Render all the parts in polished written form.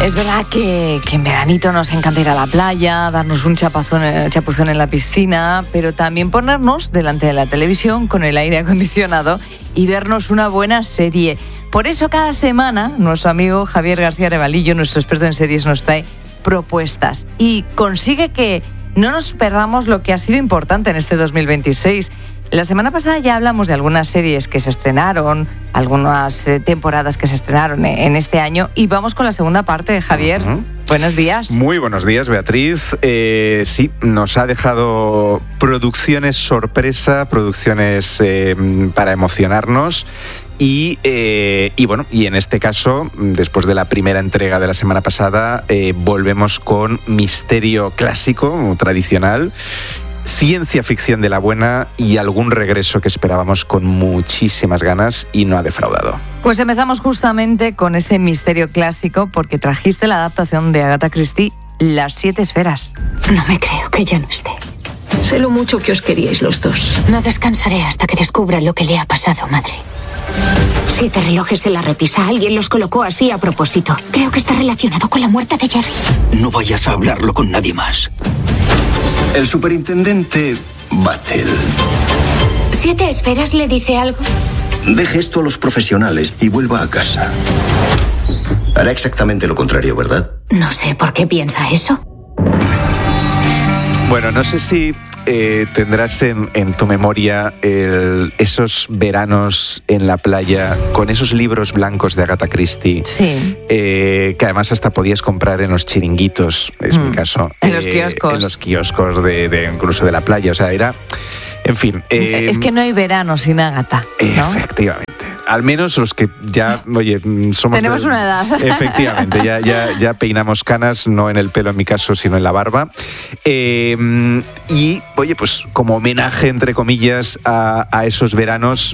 Es verdad que en veranito nos encanta ir a la playa, darnos un chapuzón en la piscina, pero también ponernos delante de la televisión con el aire acondicionado y vernos una buena serie. Por eso cada semana nuestro amigo Javier García Revalillo, nuestro experto en series, nos trae propuestas y consigue que no nos perdamos lo que ha sido importante en este 2026. La semana pasada ya hablamos de algunas series que se estrenaron, algunas temporadas que se estrenaron en este año, y vamos con la segunda parte, Javier. Buenos días. Muy buenos días, Beatriz. Sí, nos ha dejado producciones sorpresa, producciones para emocionarnos. Y en este caso, después de la primera entrega de la semana pasada, volvemos con misterio clásico, tradicional, ciencia ficción de la buena y algún regreso que esperábamos con muchísimas ganas y no ha defraudado. Pues empezamos justamente con ese misterio clásico porque trajiste la adaptación de Agatha Christie, Las 7 esferas. No me creo que ya no esté. Sé lo mucho que os queríais los dos. No descansaré hasta que descubra lo que le ha pasado, madre. 7 relojes en la repisa. Alguien los colocó así a propósito. Creo que está relacionado con la muerte de Jerry. No vayas a hablarlo con nadie más. El superintendente Battle. 7 esferas le dice algo. Deje esto a los profesionales y vuelva a casa. Hará exactamente lo contrario, ¿verdad? No sé por qué piensa eso. Bueno, no sé si tendrás en tu memoria esos veranos en la playa con esos libros blancos de Agatha Christie. Sí. Que además hasta podías comprar en los chiringuitos, es mi caso. En los kioscos. En los kioscos incluso de la playa, o sea, era... En fin. Es que no hay verano sin Agatha, ¿no? Efectivamente. Al menos los que ya, somos... Tenemos una edad. Efectivamente, ya peinamos canas, no en el pelo en mi caso, sino en la barba. Y, pues como homenaje, entre comillas, a esos veranos,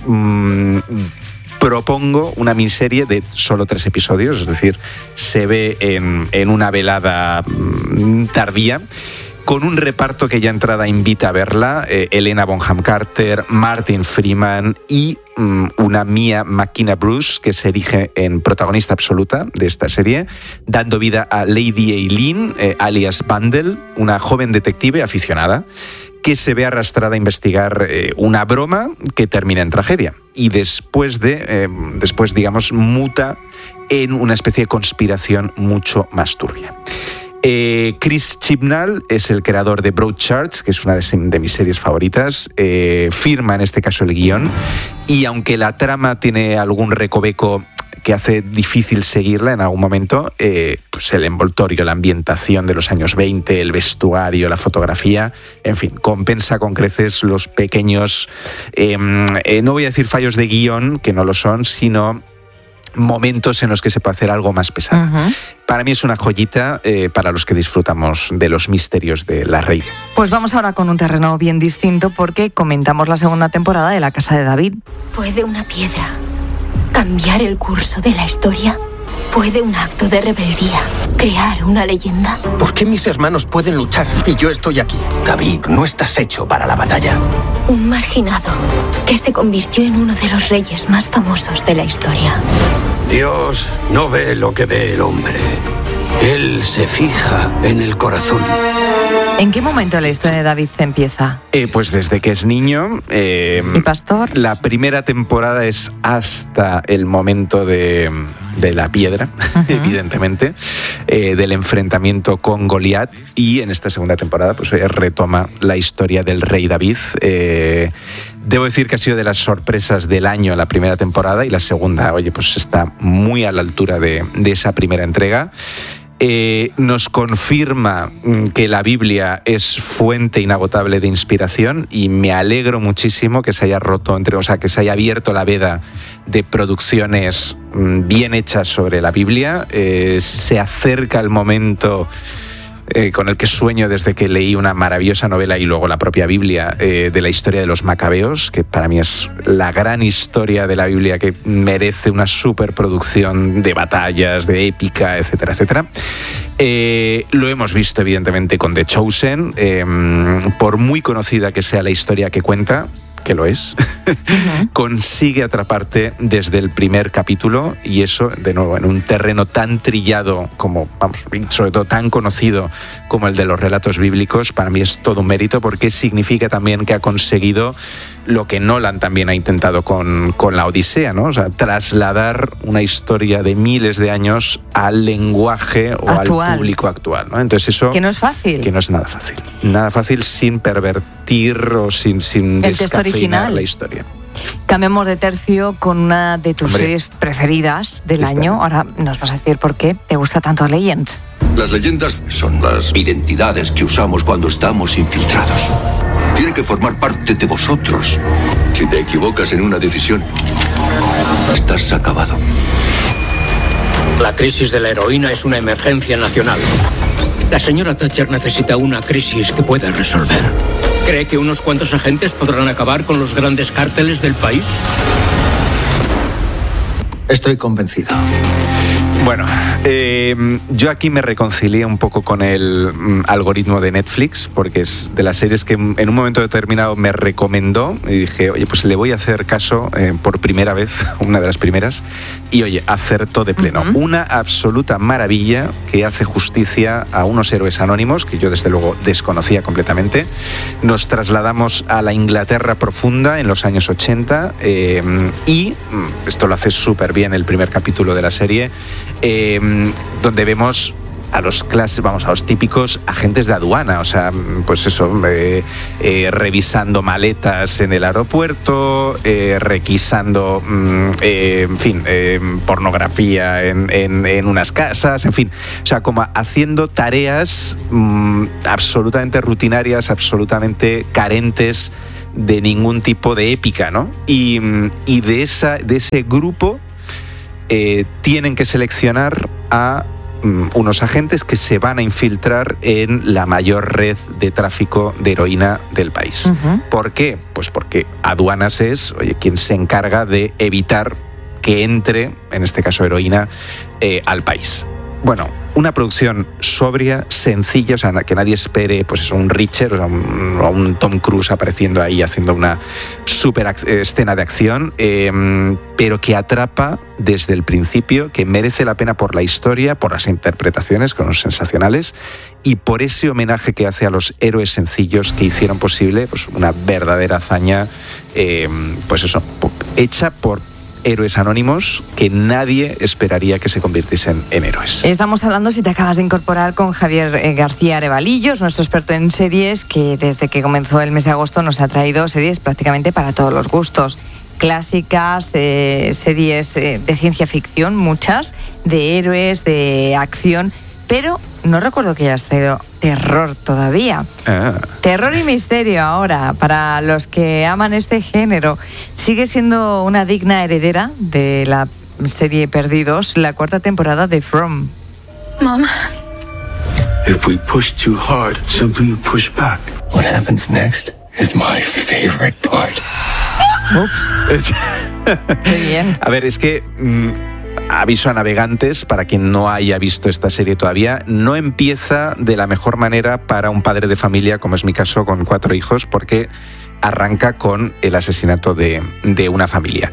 propongo una miniserie de solo 3 episodios, es decir, se ve en una velada tardía, con un reparto que ya entrada invita a verla, Helena Bonham Carter, Martin Freeman y una Mia McKenna Bruce, que se erige en protagonista absoluta de esta serie, dando vida a Lady Eileen, alias Bundle, una joven detective aficionada que se ve arrastrada a investigar una broma que termina en tragedia y después, digamos, muta en una especie de conspiración mucho más turbia. Chris Chibnall es el creador de Broadchurch, que es una de mis series favoritas, firma en este caso el guión, y aunque la trama tiene algún recoveco que hace difícil seguirla en algún momento, pues el envoltorio, la ambientación de los años 20, el vestuario, la fotografía, en fin, compensa con creces los pequeños, no voy a decir fallos de guión, que no lo son, sino momentos en los que se puede hacer algo más pesado. Para mí es una joyita para los que disfrutamos de los misterios de la reina. Pues vamos ahora con un terreno bien distinto porque comentamos la segunda temporada de La Casa de David. ¿Puede una piedra cambiar el curso de la historia? ¿Puede un acto de rebeldía crear una leyenda? ¿Por qué mis hermanos pueden luchar y yo estoy aquí? David, no estás hecho para la batalla. Un marginado que se convirtió en uno de los reyes más famosos de la historia. Dios no ve lo que ve el hombre. Él se fija en el corazón. ¿En qué momento la historia de David empieza? Pues desde que es niño. ¿Y pastor? La primera temporada es hasta el momento de la piedra, evidentemente, del enfrentamiento con Goliat, y en esta segunda temporada pues retoma la historia del rey David. Debo decir que ha sido de las sorpresas del año la primera temporada, y la segunda, pues está muy a la altura de esa primera entrega. Nos confirma que la Biblia es fuente inagotable de inspiración, y me alegro muchísimo que se haya que se haya abierto la veda de producciones bien hechas sobre la Biblia. Se acerca el momento con el que sueño desde que leí una maravillosa novela y luego la propia Biblia, de la historia de los macabeos, que para mí es la gran historia de la Biblia que merece una superproducción de batallas, de épica, etcétera, etcétera. Lo hemos visto evidentemente con The Chosen, por muy conocida que sea la historia que cuenta, que lo es, consigue atraparte desde el primer capítulo, y eso, de nuevo, en un terreno tan trillado como, vamos, sobre todo tan conocido como el de los relatos bíblicos, para mí es todo un mérito, porque significa también que ha conseguido lo que Nolan también ha intentado con la Odisea, ¿no? O sea, trasladar una historia de miles de años al lenguaje o actual, al público actual, ¿no? Entonces eso... Que no es fácil. Que no es nada fácil. Nada fácil sin pervertir o sin descafeinar la historia. Cambiamos de tercio con una de tus series preferidas del año. Ahora nos vas a decir por qué te gusta tanto Legends. Las leyendas son las identidades que usamos cuando estamos infiltrados. Tienen que formar parte de vosotros. Si te equivocas en una decisión, estás acabado. La crisis de la heroína es una emergencia nacional. La señora Thatcher necesita una crisis que pueda resolver. ¿Cree que unos cuantos agentes podrán acabar con los grandes cárteles del país? Estoy convencido. Bueno, yo aquí me reconcilié un poco con el algoritmo de Netflix, porque es de las series que en un momento determinado me recomendó, y dije, oye, pues le voy a hacer caso por primera vez, una de las primeras, y oye, acertó de pleno. Una absoluta maravilla que hace justicia a unos héroes anónimos, que yo desde luego desconocía completamente. Nos trasladamos a la Inglaterra profunda en los años 80, y esto lo hace súper bien el primer capítulo de la serie, donde vemos a los típicos agentes de aduana, o sea, pues eso, revisando maletas en el aeropuerto, requisando, en fin, pornografía en unas casas, en fin, o sea, como haciendo tareas absolutamente rutinarias, absolutamente carentes de ningún tipo de épica, ¿no? Y de ese grupo tienen que seleccionar a unos agentes que se van a infiltrar en la mayor red de tráfico de heroína del país. ¿Por qué? Pues porque aduanas es, oye, quien se encarga de evitar que entre, en este caso heroína, al país. Bueno, una producción sobria, sencilla, o sea, que nadie espere, pues eso, un Richard, o sea, un Tom Cruise apareciendo ahí haciendo una súper escena de acción, pero que atrapa desde el principio, que merece la pena por la historia, por las interpretaciones, que son sensacionales, y por ese homenaje que hace a los héroes sencillos que hicieron posible, pues, una verdadera hazaña, pues eso, hecha por héroes anónimos que nadie esperaría que se convirtiesen en héroes. Estamos hablando, si te acabas de incorporar, con Javier García Arevalillos, nuestro experto en series, que desde que comenzó el mes de agosto nos ha traído series prácticamente para todos los gustos. Clásicas, series de ciencia ficción, muchas, de héroes, de acción, pero no recuerdo que hayas traído terror todavía. Terror y misterio ahora, para los que aman este género. Sigue siendo una digna heredera de la serie Perdidos, la cuarta temporada de From. Mom. If we push too hard, something will push back. What happens next is my favorite part. Ups. Muy bien. A ver, es que... aviso a navegantes, para quien no haya visto esta serie todavía, no empieza de la mejor manera para un padre de familia, como es mi caso, con 4 hijos, porque arranca con el asesinato de una familia.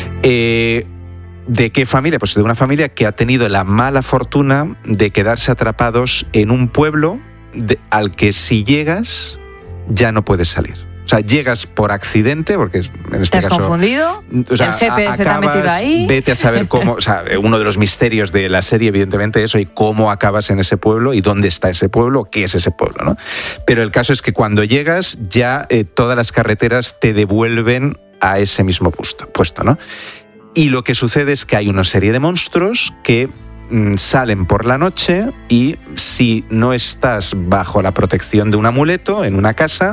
¿De qué familia? Pues de una familia que ha tenido la mala fortuna de quedarse atrapados en un pueblo al que si llegas ya no puedes salir. O sea, llegas por accidente, porque en este caso... ¿Te has confundido? O sea, ¿El GPS te ha metido ahí? Vete a saber cómo... O sea, uno de los misterios de la serie, evidentemente, eso, y cómo acabas en ese pueblo, y dónde está ese pueblo, qué es ese pueblo, ¿no? Pero el caso es que cuando llegas, ya todas las carreteras te devuelven a ese mismo puesto, ¿no? Y lo que sucede es que hay una serie de monstruos que salen por la noche, y si no estás bajo la protección de un amuleto en una casa,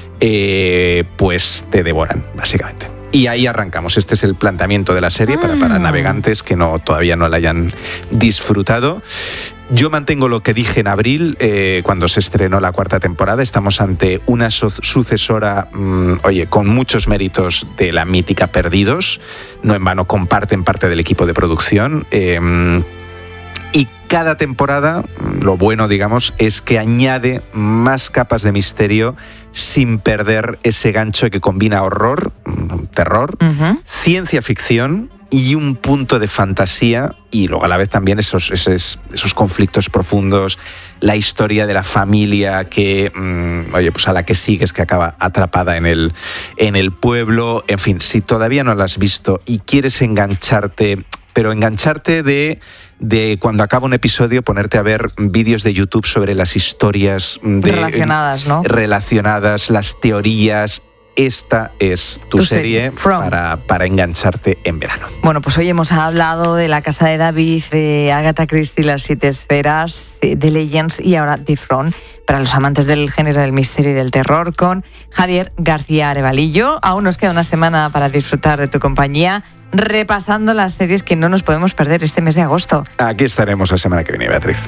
pues te devoran, básicamente. Y ahí arrancamos. Este es el planteamiento de la serie para navegantes que todavía no la hayan disfrutado. Yo mantengo lo que dije en abril, cuando se estrenó la cuarta temporada. Estamos ante una sucesora, con muchos méritos de la mítica Perdidos. No en vano comparten parte del equipo de producción. Y cada temporada, lo bueno, digamos, es que añade más capas de misterio sin perder ese gancho que combina horror, terror, ciencia ficción y un punto de fantasía, y luego a la vez también esos conflictos profundos, la historia de la familia que, pues a la que sigues, que acaba atrapada en el pueblo. En fin, si todavía no la has visto y quieres engancharte, pero engancharte de cuando acaba un episodio, ponerte a ver vídeos de YouTube sobre las historias relacionadas, ¿no? Relacionadas, las teorías. Esta es tu serie para engancharte en verano. Bueno, pues hoy hemos hablado de La Casa de David, de Agatha Christie, Las 7 esferas, de Legends y ahora The Throne, para los amantes del género del misterio y del terror, con Javier García Arevalillo. Aún nos queda una semana para disfrutar de tu compañía, repasando las series que no nos podemos perder este mes de agosto. Aquí estaremos la semana que viene, Beatriz.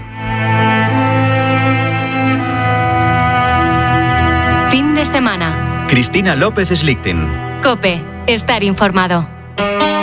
Fin de semana. Cristina López Slichting. COPE. Estar informado.